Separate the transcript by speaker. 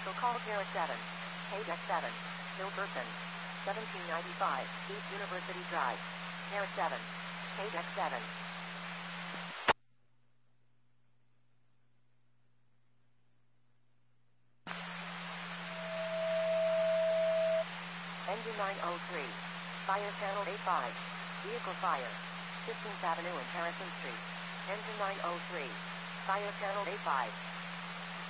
Speaker 1: Commercial call Terra 7. KDEX 7. Hilberton. 1795 East University Drive. Terra 7. KDEX 7. Engine 903. Fire channel A5. Vehicle fire. 15th Avenue and Harrison Street. Engine 903. Fire channel A5.